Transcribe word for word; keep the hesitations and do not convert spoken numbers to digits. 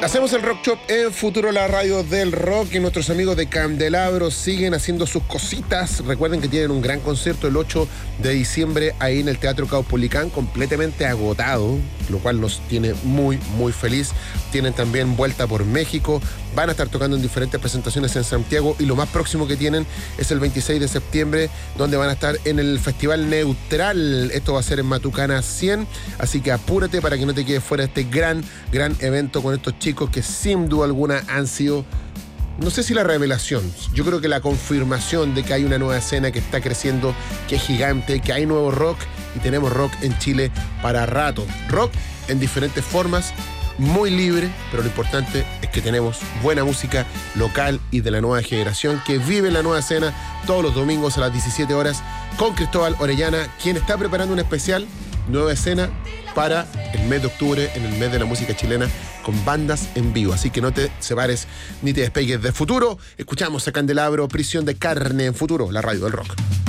Hacemos el Rock Shop en Futuro, la radio del rock, y nuestros amigos de Candelabro siguen haciendo sus cositas. Recuerden que tienen un gran concierto el ocho de diciembre ahí en el Teatro Caupolicán, completamente agotado, lo cual nos tiene muy, muy feliz. Tienen también vuelta por México, van a estar tocando en diferentes presentaciones en Santiago, y lo más próximo que tienen es el veintiséis de septiembre, donde van a estar en el Festival Neutral. Esto va a ser en Matucana cien, así que apúrate para que no te quedes fuera de este gran, gran evento con estos chicos que sin duda alguna han sido, no sé si la revelación, yo creo que la confirmación de que hay una nueva escena que está creciendo, que es gigante, que hay nuevo rock, y tenemos rock en Chile para rato. Rock en diferentes formas, muy libre, pero lo importante es que tenemos buena música local y de la nueva generación que vive la nueva escena todos los domingos a las diecisiete horas con Cristóbal Orellana, quien está preparando un especial nueva escena para el mes de octubre, en el mes de la música chilena, con bandas en vivo. Así que no te separes ni te despegues de Futuro. Escuchamos a Candelabro, Prisión de Carne en Futuro, la radio del rock.